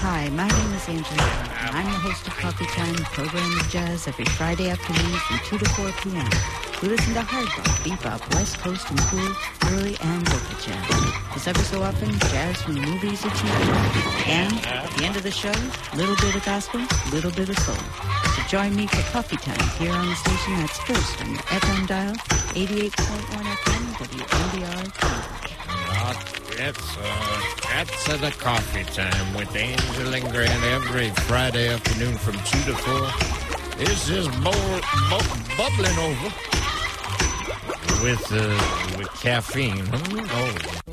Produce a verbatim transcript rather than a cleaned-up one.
Hi, my name is Angela. I'm the host of Coffee Time, the program of jazz every Friday afternoon from two to four p.m. We listen to hard bop, bebop, West Coast, and cool, early and vocal jazz. As ever so often, jazz from the movies or T V. And at the end of the show, a little bit of gospel, a little bit of soul. So join me for Coffee Time here on the station that's first on your F M dial, eighty-eight point one F M, W N B R. That's, uh, that's uh, the Coffee Time with Angel and Grant every Friday afternoon from two to four. It's just bowl, bu- bubbling over with, uh, with caffeine. Oh.